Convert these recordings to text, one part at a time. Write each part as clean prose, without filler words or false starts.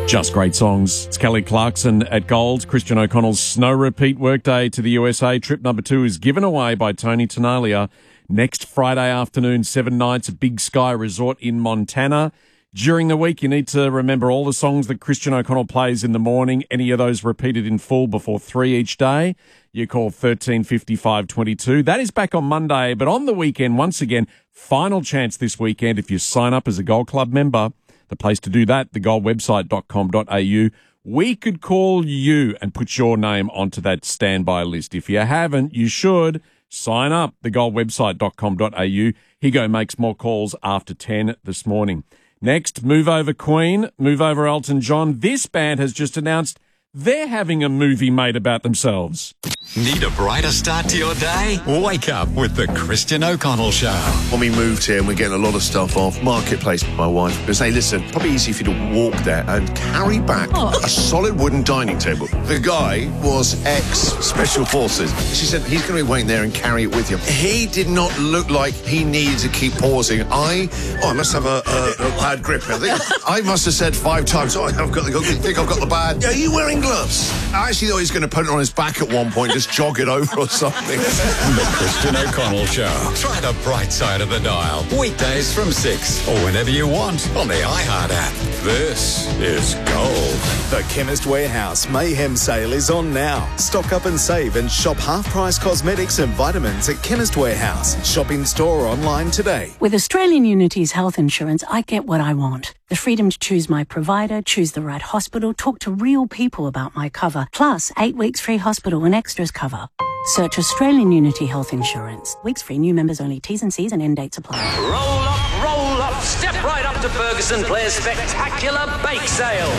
Just great songs. It's Kelly Clarkson at Gold. Christian O'Connell's Snow Repeat Workday to the USA. Trip number 2 is given away by Tony Tenalia next Friday afternoon, 7 nights at Big Sky Resort in Montana. During the week, you need to remember all the songs that Christian O'Connell plays in the morning, any of those repeated in full before 3 each day. You call 135522. That is back on Monday, but on the weekend, once again, final chance this weekend if you sign up as a Gold Club member. The place to do that, thegoldwebsite.com.au. We could call you and put your name onto that standby list. If you haven't, you should sign up, thegoldwebsite.com.au. Higo makes more calls after 10 this morning. Next, Move Over Queen, Move Over Elton John. This band has just announced they're having a movie made about themselves. Need a brighter start to your day? Wake up with the Christian O'Connell Show. When we moved here and we're getting a lot of stuff off Marketplace, my wife would say, listen, probably easy for you to walk there and carry back a solid wooden dining table. The guy was ex-Special Forces. She said, he's going to be waiting there and carry it with you. He did not look like he needed to keep pausing. I must have a bad grip. I must have said 5 times, I think I've got the bad. Are you wearing gloves? I actually thought he was going to put it on his back at one point, just jog it over or something. The Christian O'Connell Show. Try the bright side of the dial. Weekdays from 6 or whenever you want on the iHeart app. This is Gold. The Chemist Warehouse Mayhem Sale is on now. Stock up and save and shop half-price cosmetics and vitamins at Chemist Warehouse. Shop in store or online today. With Australian Unity's health insurance, I get what I want. The freedom to choose my provider, choose the right hospital, talk to real people about my cover, plus 8 weeks free hospital and extras cover. Search Australian Unity Health Insurance. Weeks free, new members only. T's and C's and end dates apply. Roll up, step right up to Ferguson Blair's spectacular bake sale.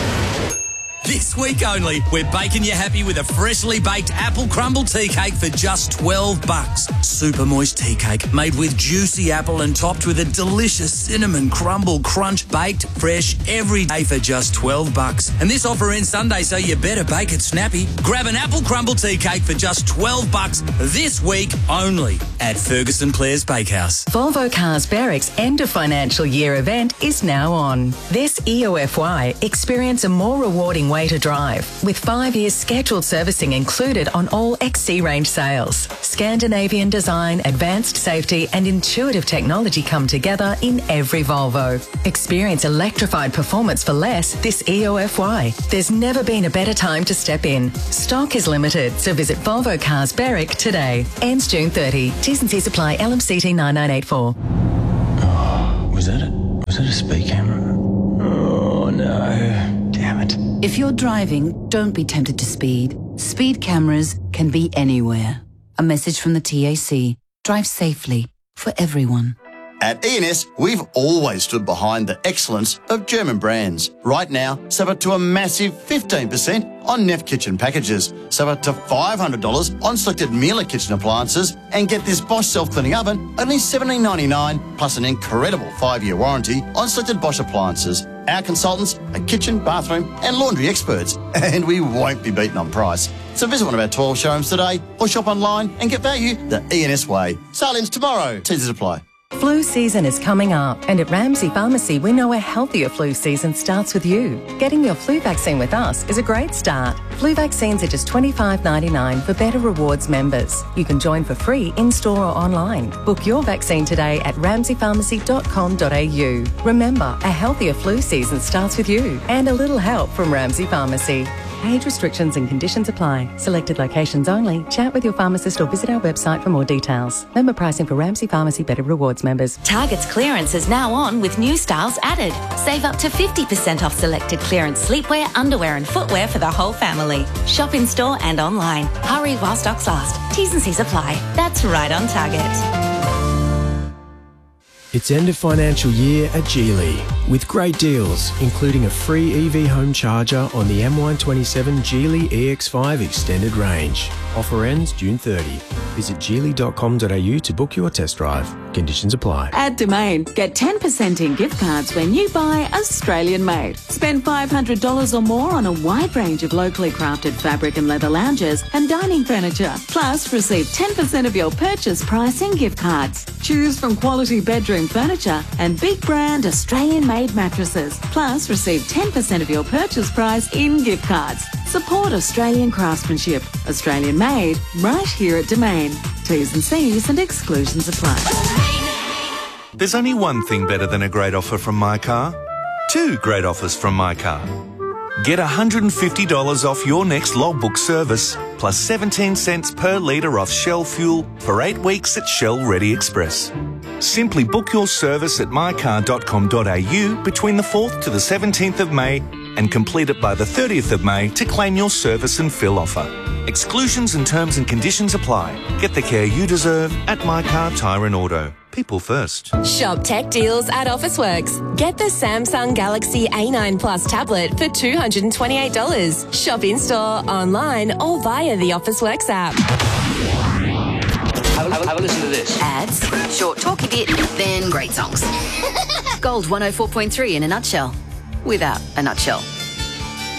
This week only, we're baking you happy with a freshly baked apple crumble tea cake for just $12. Super moist tea cake made with juicy apple and topped with a delicious cinnamon crumble crunch, baked fresh every day for just $12. And this offer ends Sunday, so you better bake it snappy. Grab an apple crumble tea cake for just $12 this week only at Ferguson Blair's Bakehouse. Volvo Cars Berwick's end of financial year event is now on. This EOFY, experience a more rewarding way to drive, with 5 years scheduled servicing included on all XC range sales. Scandinavian design, advanced safety and intuitive technology come together in every Volvo. Experience electrified performance for less this EOFY. There's never been a better time to step in. Stock is limited, so visit Volvo Cars Berwick today. Ends June 30. T's and C's apply. LMCT 9984. Was that a speed camera? Oh no. Damn it. If you're driving, don't be tempted to speed. Speed cameras can be anywhere. A message from the TAC. Drive safely for everyone. At ENS, we've always stood behind the excellence of German brands. Right now, save up to a massive 15% on Neff kitchen packages. Save up to $500 on selected Miele kitchen appliances and get this Bosch self-cleaning oven only $17.99 plus an incredible 5-year warranty on selected Bosch appliances. Our consultants are kitchen, bathroom and laundry experts, and we won't be beaten on price. So visit one of our 12 showrooms today or shop online and get value the ENS way. Sale ends tomorrow. T's apply. Flu season is coming up, and at Ramsay Pharmacy we know a healthier flu season starts with you. Getting your flu vaccine with us is a great start. Flu vaccines are just $25.99 for Better Rewards members. You can join for free in-store or online. Book your vaccine today at ramsaypharmacy.com.au. Remember, a healthier flu season starts with you, and a little help from Ramsay Pharmacy. Age restrictions and conditions apply. Selected locations only. Chat with your pharmacist or visit our website for more details. Member pricing for Ramsay Pharmacy Better Rewards members. Target's clearance is now on with new styles added. Save up to 50% off selected clearance sleepwear, underwear and footwear for the whole family. Shop in store and online. Hurry while stocks last. T's and C's apply. That's right on Target. It's end of financial year at Geely with great deals, including a free EV home charger on the MY27 Geely EX5 extended range. Offer ends June 30. Visit geely.com.au to book your test drive. Conditions apply. At Domain, get 10% in gift cards when you buy Australian made. Spend $500 or more on a wide range of locally crafted fabric and leather lounges and dining furniture. Plus, receive 10% of your purchase price in gift cards. Choose from quality bedroom bathroom furniture and big brand Australian-made mattresses. Plus, receive 10% of your purchase price in gift cards. Support Australian craftsmanship. Australian made, right here at Domain. T's and C's and exclusions apply. There's only one thing better than a great offer from My Car. Two great offers from My Car. Get $150 off your next logbook service, plus 17 cents per litre off Shell fuel for 8 weeks at Shell Ready Express. Simply book your service at mycar.com.au between the 4th to the 17th of May and complete it by the 30th of May to claim your service and fill offer. Exclusions and terms and conditions apply. Get the care you deserve at My Car Tyre and Auto. People first. Shop tech deals at Officeworks. Get the Samsung Galaxy A9 Plus tablet for $228. Shop in-store, online or via the Officeworks app. Have a listen to this. Ads, short talky bit, then great songs. Gold 104.3 in a nutshell. Without a nutshell.